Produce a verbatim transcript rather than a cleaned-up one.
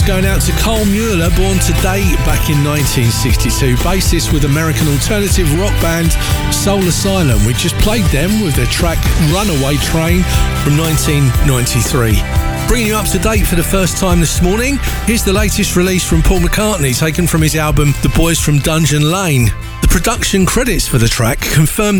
going out to Carl Mueller, born today back in nineteen sixty-two. Bassist with American alternative rock band Soul Asylum. We just played them with their track Runaway Train from nineteen ninety-three. Bringing you up to date for the first time this morning, here's the latest release from Paul McCartney, taken from his album The Boys from Dungeon Lane. The production credits for the track confirm